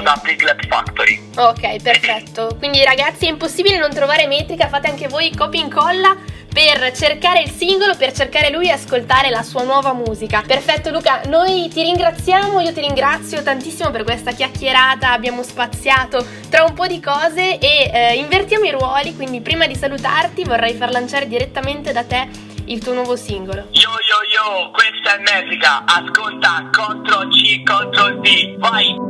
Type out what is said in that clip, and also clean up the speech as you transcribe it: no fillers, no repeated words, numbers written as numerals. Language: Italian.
sulla Piglet Factory. Ok, perfetto. Quindi ragazzi, è impossibile non trovare Metrica, fate anche voi copia e incolla per cercare il singolo, per cercare lui e ascoltare la sua nuova musica. Perfetto Luca, noi ti ringraziamo, io ti ringrazio tantissimo per questa chiacchierata, abbiamo spaziato tra un po' di cose e invertiamo i ruoli, quindi prima di salutarti vorrei far lanciare direttamente da te il tuo nuovo singolo. Yo, questa è Metrica, ascolta Ctrl C, Ctrl V, vai!